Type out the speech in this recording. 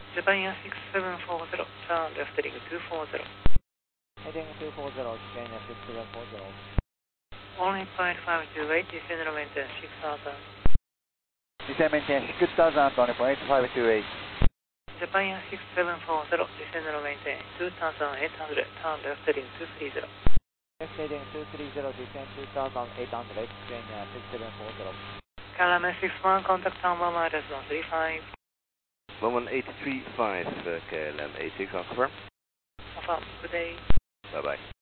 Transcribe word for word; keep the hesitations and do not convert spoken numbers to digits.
Japan Air six seven four zero, turn left heading two four zero. Heading two four zero, Japan Air six seven four zero. Only point five two eight, descend and maintain six thousand. Descend maintain six thousand, only point five two eight. Japan Air six seven four zero, descend and maintain two thousand eight hundred, turn left heading two three zero. Left heading two three zero, descend two thousand eight hundred, Japan Air six seven four zero. Calamar six one, contact town one minus one three five. one one eight three five, uh, K L M eight six, on confirm. Confirm, good day. Bye bye.